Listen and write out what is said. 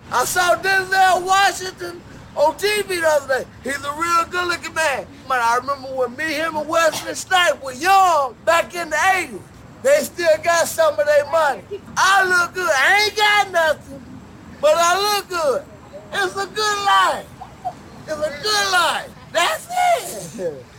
I saw Denzel Washington on TV the other day. He's a real good-looking man. Man, I remember when me, him, and Wesley Snipes were young back in the 80s. They still got some of their money. I look good. I ain't got nothing, but I look good. It's a good life. It's a good life. That's it.